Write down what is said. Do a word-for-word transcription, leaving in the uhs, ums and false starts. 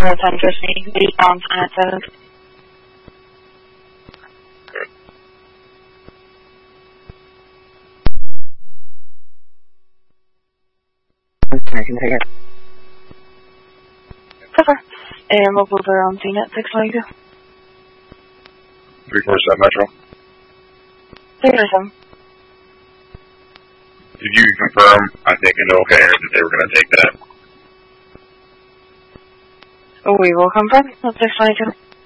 uh, ten fifty, eight on at seven. I can take it. Okay. And what was our on scene at six ninety-two? three four seven Metro. three forty-seven. Did you confirm, I think, an okay, or that they were going to take that? We will confirm at six ninety-two.